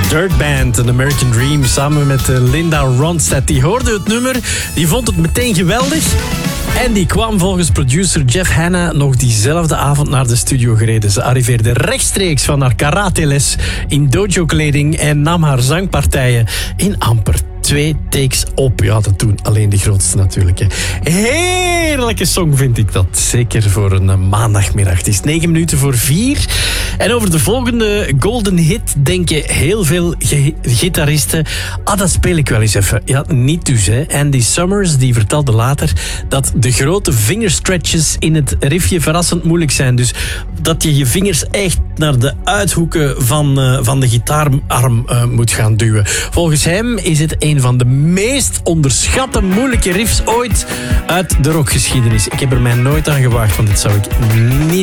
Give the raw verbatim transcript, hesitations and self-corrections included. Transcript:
Dirt Band, een American Dream, samen met Linda Ronstadt. Die hoorde het nummer, die vond het meteen geweldig. En die kwam volgens producer Jeff Hanna nog diezelfde avond naar de studio gereden. Ze arriveerde rechtstreeks van haar karateles in dojo-kleding en nam haar zangpartijen in amper twee takes op. Ja, dat doen alleen de grootste natuurlijk. Hè. Heerlijke song vind ik dat. Zeker voor een maandagmiddag. Het is negen minuten voor vier. En over de volgende golden hit denken heel veel ge- gitaristen. Ah, dat speel ik wel eens even. Ja, niet dus. Hè. Andy Summers die vertelde later dat de grote vingerstretches in het riffje verrassend moeilijk zijn. Dus dat je je vingers echt naar de uithoeken van, uh, van de gitaararm uh, moet gaan duwen. Volgens hem is het een van de meest onderschatte moeilijke riffs ooit uit de rockgeschiedenis. Ik heb er mij nooit aan gewaagd, want dit zou ik niet